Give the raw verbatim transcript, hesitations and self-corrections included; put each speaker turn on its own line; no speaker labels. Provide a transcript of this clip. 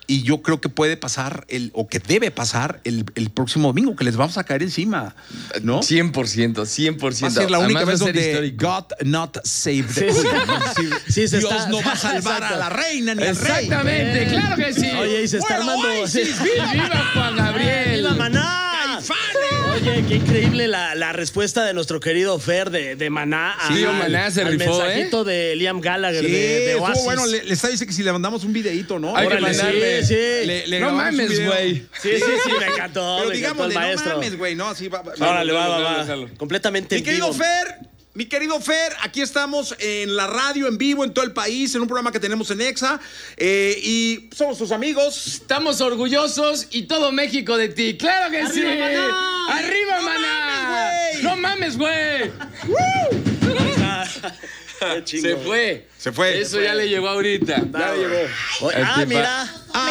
Y yo creo que puede pasar, el, o que debe pasar el, el próximo domingo, que les vamos a caer encima, ¿no?
cien por ciento, cien por ciento.
Va a ser la única
Además,
vez
va a ser
donde
histórico.
God not save the queen. Es decir,
Sí, se
Dios
está-
no va a salvar
Exacto.
a la reina ni al rey.
Exactamente, claro que sí.
Oye, y se está
Bueno,
armando.
Oasis,
sí.
¡viva!
¡Viva Juan Gabriel!
¡Viva Maná! Oye, qué increíble la, la respuesta de nuestro querido Fer de, de Maná a-
Sí,
al,
Maná se
al
rifó,
mensajito de Liam Gallagher
Sí,
de, de
estuvo
Oasis.
bueno, le, le está diciendo que si le mandamos un videíto, ¿no?
Hay que
Órale,
mandarle.
sí, sí.
Le- le
no
grabamos un
mames,
video.
güey.
Sí, sí, sí, me encantó.
Pero
me encantó
digámosle,
el
no
maestro.
mames, güey, no, así va. va-
Órale, va, va,
Jalo,
va.
jalo.
Completamente
Mi
en
querido
vivo.
Fer, mi querido Fer, aquí estamos en la radio, en vivo, en todo el país, en un programa que tenemos en Exa. eh, y somos tus amigos.
Estamos orgullosos y todo México de ti. ¡Claro que sí!
Maná!
¡Arriba,
¡No
Maná!
mames, güey!
¡No mames, güey!
Qué
Se
chingón.
fue.
Se fue.
Eso ya le llegó ahorita.
Ya llegó. Oye, ah,
Este,
mira.
Ah,